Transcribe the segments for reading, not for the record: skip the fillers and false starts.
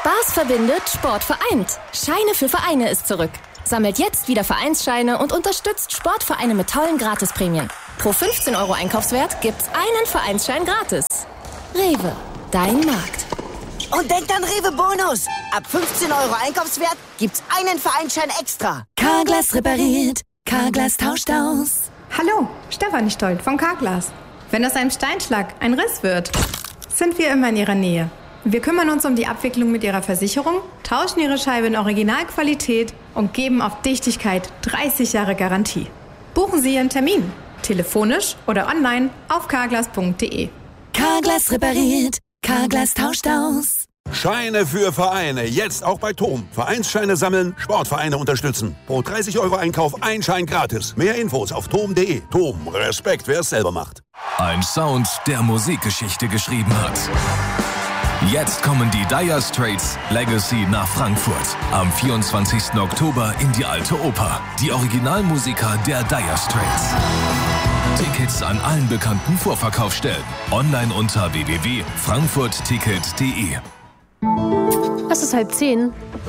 Spaß verbindet, Sport vereint. Scheine für Vereine ist zurück. Sammelt jetzt wieder Vereinsscheine und unterstützt Sportvereine mit tollen Gratisprämien. Pro 15 € Einkaufswert gibt's einen Vereinsschein gratis. Rewe, dein Markt. Und denkt an Rewe Bonus. Ab 15 € Einkaufswert gibt's einen Vereinsschein extra. Carglass repariert, Carglass tauscht aus. Hallo, Stefanie Stolt von Carglass. Wenn aus einem Steinschlag ein Riss wird, sind wir immer in Ihrer Nähe. Wir kümmern uns um die Abwicklung mit Ihrer Versicherung, tauschen Ihre Scheibe in Originalqualität und geben auf Dichtigkeit 30 Jahre Garantie. Buchen Sie Ihren Termin, telefonisch oder online auf carglass.de. Carglass repariert, Carglass tauscht aus. Scheine für Vereine, jetzt auch bei TOM. Vereinsscheine sammeln, Sportvereine unterstützen. Pro 30 € Einkauf ein Schein gratis. Mehr Infos auf tom.de. TOM, Respekt, wer es selber macht. Ein Sound, der Musikgeschichte geschrieben hat. Jetzt kommen die Dire Straits Legacy nach Frankfurt. Am 24. Oktober in die Alte Oper. Die Originalmusiker der Dire Straits. Tickets an allen bekannten Vorverkaufsstellen. Online unter www.frankfurtticket.de. Es ist 9:30.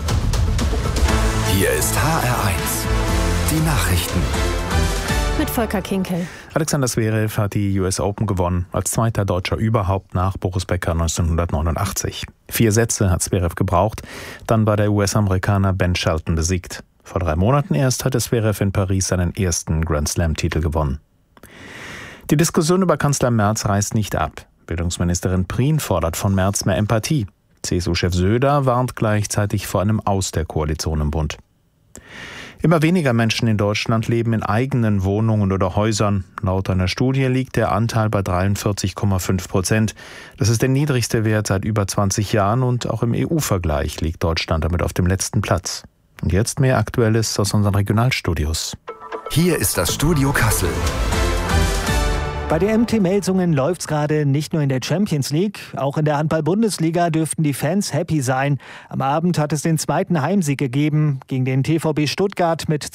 Hier ist HR1. Die Nachrichten. Mit Volker Kinkel. Alexander Zverev hat die US Open gewonnen, als zweiter Deutscher überhaupt nach Boris Becker 1989. 4 Sätze hat Zverev gebraucht, dann war der US-Amerikaner Ben Shelton besiegt. Vor 3 Monaten erst hatte Zverev in Paris seinen ersten Grand-Slam-Titel gewonnen. Die Diskussion über Kanzler Merz reißt nicht ab. Bildungsministerin Prien fordert von Merz mehr Empathie. CSU-Chef Söder warnt gleichzeitig vor einem Aus der Koalition im Bund. Immer weniger Menschen in Deutschland leben in eigenen Wohnungen oder Häusern. Laut einer Studie liegt der Anteil bei 43,5%. Das ist der niedrigste Wert seit über 20 Jahren und auch im EU-Vergleich liegt Deutschland damit auf dem letzten Platz. Und jetzt mehr Aktuelles aus unseren Regionalstudios. Hier ist das Studio Kassel. Bei der MT Melsungen läuft's gerade nicht nur in der Champions League, auch in der Handball-Bundesliga dürften die Fans happy sein. Am Abend hat es den zweiten Heimsieg gegeben gegen den TVB Stuttgart mit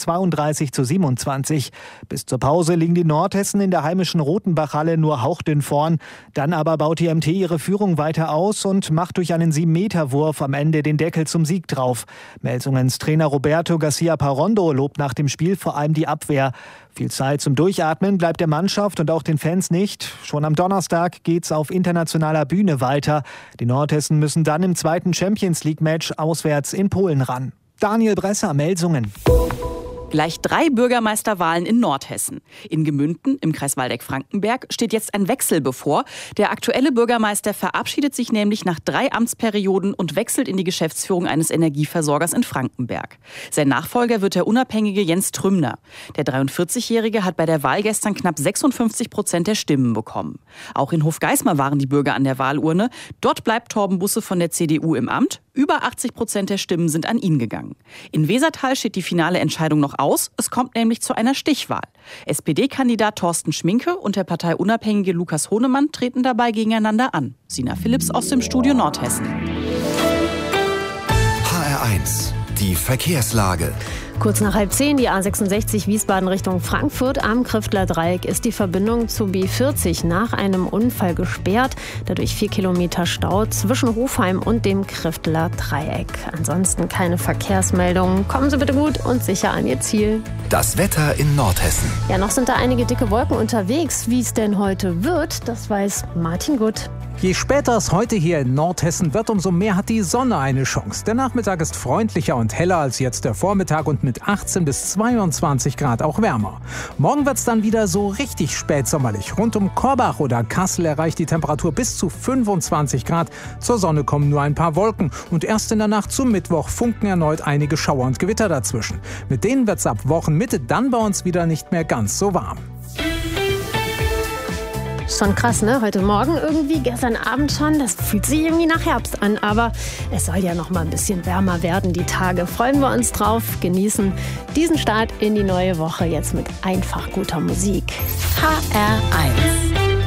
32:27. Bis zur Pause liegen die Nordhessen in der heimischen Rotenbachhalle nur hauchdünn vorn. Dann aber baut die MT ihre Führung weiter aus und macht durch einen 7-Meter-Wurf am Ende den Deckel zum Sieg drauf. Melsungens Trainer Roberto Garcia Parondo lobt nach dem Spiel vor allem die Abwehr. Viel Zeit zum Durchatmen bleibt der Mannschaft und auch den Fans nicht. Schon am Donnerstag geht's auf internationaler Bühne weiter. Die Nordhessen müssen dann im zweiten Champions-League-Match auswärts in Polen ran. Daniel Bresser, Melsungen. Gleich 3 Bürgermeisterwahlen in Nordhessen. In Gemünden im Kreis Waldeck-Frankenberg steht jetzt ein Wechsel bevor. Der aktuelle Bürgermeister verabschiedet sich nämlich nach 3 Amtsperioden und wechselt in die Geschäftsführung eines Energieversorgers in Frankenberg. Sein Nachfolger wird der unabhängige Jens Trümner. Der 43-Jährige hat bei der Wahl gestern knapp 56% der Stimmen bekommen. Auch in Hofgeismar waren die Bürger an der Wahlurne. Dort bleibt Torben Busse von der CDU im Amt. Über 80% der Stimmen sind an ihn gegangen. In Wesertal steht die finale Entscheidung noch aus. Es kommt nämlich zu einer Stichwahl. SPD-Kandidat Thorsten Schminke und der parteiunabhängige Lukas Hohnemann treten dabei gegeneinander an. Sina Philipps aus dem Studio Nordhessen. HR1, die Verkehrslage. Kurz nach 9:30, die A66 Wiesbaden Richtung Frankfurt. Am Kriftler Dreieck ist die Verbindung zu B40 nach einem Unfall gesperrt. Dadurch 4 Kilometer Stau zwischen Hofheim und dem Kriftler Dreieck. Ansonsten keine Verkehrsmeldungen. Kommen Sie bitte gut und sicher an Ihr Ziel. Das Wetter in Nordhessen. Ja, noch sind da einige dicke Wolken unterwegs. Wie es denn heute wird, das weiß Martin Gutt. Je später es heute hier in Nordhessen wird, umso mehr hat die Sonne eine Chance. Der Nachmittag ist freundlicher und heller als jetzt der Vormittag und mit 18 bis 22 Grad auch wärmer. Morgen wird es dann wieder so richtig spätsommerlich. Rund um Korbach oder Kassel erreicht die Temperatur bis zu 25 Grad. Zur Sonne kommen nur ein paar Wolken und erst in der Nacht zum Mittwoch funken erneut einige Schauer und Gewitter dazwischen. Mit denen wird es ab Wochenmitte dann bei uns wieder nicht mehr ganz so warm. Schon krass, ne? Heute Morgen irgendwie, gestern Abend schon. Das fühlt sich irgendwie nach Herbst an. Aber es soll ja noch mal ein bisschen wärmer werden, die Tage. Freuen wir uns drauf, genießen diesen Start in die neue Woche jetzt mit einfach guter Musik. HR1.